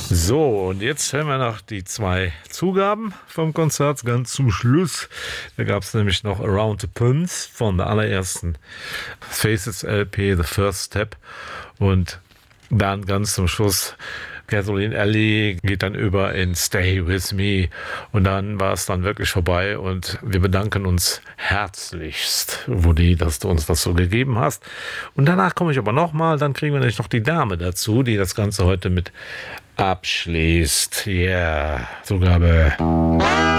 So, und jetzt hören wir noch die 2 Zugaben vom Konzert ganz zum Schluss. Da gab es nämlich noch Around the Pins von der allerersten Faces LP, The First Step. Und dann ganz zum Schluss Kathleen Alley geht dann über in Stay With Me. Und dann war es dann wirklich vorbei. Und wir bedanken uns herzlichst, Woody, dass du uns das so gegeben hast. Und danach komme ich aber nochmal. Dann kriegen wir nämlich noch die Dame dazu, die das Ganze heute mit abschließt. Ja, yeah. Zugabe.